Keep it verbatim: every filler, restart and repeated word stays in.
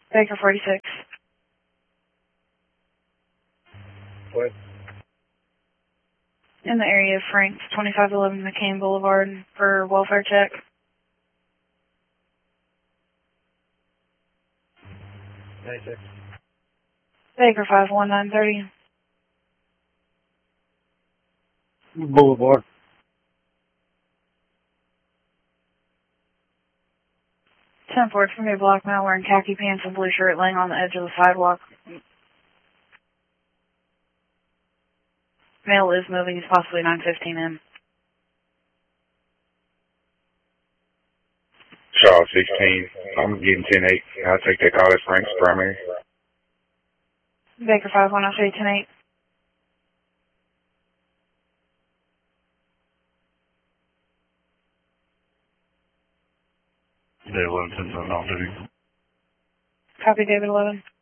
Baker forty-six. What? In the area of Franks, twenty-five eleven McCain Boulevard for welfare check. ninety-six. Baker five one nine thirty. Boulevard. ten four, it's going to be a black male wearing khaki pants and blue shirt laying on the edge of the sidewalk. Male is moving, he's possibly nine fifteen in. Shaw sixteen. I'm getting ten eight. I'll take that call as Frank's primary. Baker five one oh three, ten eight. David eleven, ten seven, off duty. Copy, David eleven.